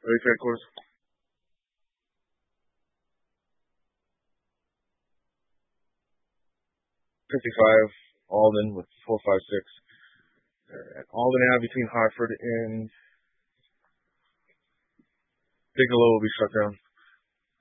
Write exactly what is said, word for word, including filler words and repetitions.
Ready for headquarters? fifty-five, Alden with four five six. Alright, Alden now between Hartford and Bigelow will be shut down.